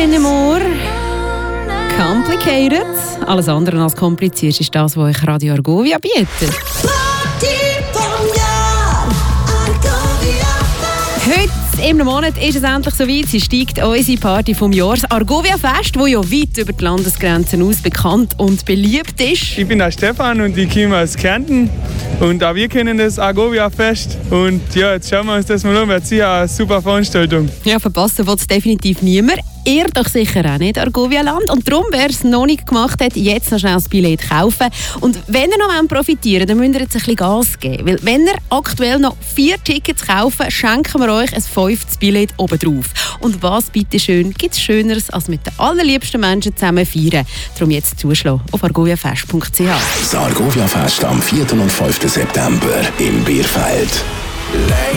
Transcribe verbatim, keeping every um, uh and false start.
in Moor. Complicated. Alles andere als kompliziert ist das, was euch Radio Argovia bietet. Heute im Monat ist es endlich soweit. Sie steigt unsere Party vom Jahr. Das Argovia Fest, das ja weit über die Landesgrenzen aus bekannt und beliebt ist. Ich bin der Stefan und ich komme aus Kärnten. Und auch wir kennen das Argovia Fest. Und ja, jetzt schauen wir uns das mal an. Wird sicher eine super Veranstaltung. Ja, verpassen wird es definitiv niemand. Ihr doch sicher auch nicht, Argovia-Land. Und darum, wer es noch nicht gemacht hat, jetzt noch schnell das Billett kaufen. Und wenn ihr noch profitieren wollt, dann müsst ihr jetzt ein bisschen Gas geben. Weil wenn ihr aktuell noch vier Tickets kaufen, schenken wir euch ein fünftes Billett obendrauf. Und was bitteschön gibt es Schöneres, als mit den allerliebsten Menschen zusammen feiern. Darum jetzt zuschlagen auf argoviafest punkt c h. Das Argovia Fest am vierten und fünften September im Bierfeld.